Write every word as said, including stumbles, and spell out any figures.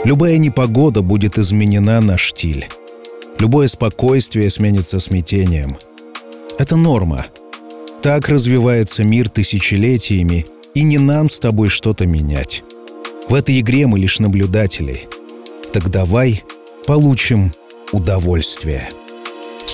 Любая непогода будет изменена на штиль. Любое спокойствие сменится смятением. Это норма. Так развивается мир тысячелетиями, и не нам с тобой что-то менять. В этой игре мы лишь наблюдатели. Так давай получим удовольствие.